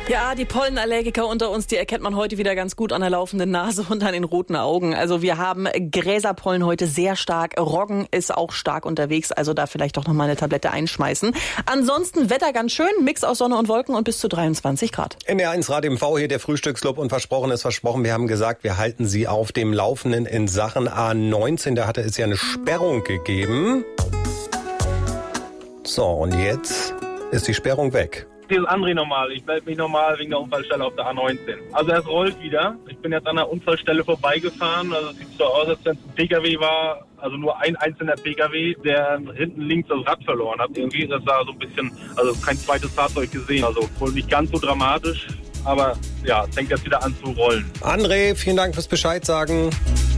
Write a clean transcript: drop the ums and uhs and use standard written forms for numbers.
Ja, die Pollenallergiker unter uns, die erkennt man heute wieder ganz gut an der laufenden Nase und an den roten Augen. Also wir haben Gräserpollen heute sehr stark. Roggen ist auch stark unterwegs, also da vielleicht doch noch mal eine Tablette einschmeißen. Ansonsten Wetter ganz schön, Mix aus Sonne und Wolken und bis zu 23 Grad. NDR1 Radio MV, hier der Frühstücksclub und versprochen ist versprochen. Wir haben gesagt, wir halten Sie auf dem Laufenden in Sachen A19. Da hatte es ja eine Sperrung gegeben. So, und jetzt ist die Sperrung weg. Hier ist André nochmal. Ich melde mich nochmal wegen der Unfallstelle auf der A19. Also es rollt wieder. Ich bin jetzt an der Unfallstelle vorbeigefahren. Also es sieht so aus, als wenn es ein PKW war. Also nur ein einzelner PKW, der hinten links das Rad verloren hat. Irgendwie, das sah so ein bisschen, also kein zweites Fahrzeug gesehen. Also wohl nicht ganz so dramatisch. Aber ja, es fängt jetzt wieder an zu rollen. André, vielen Dank fürs Bescheid sagen.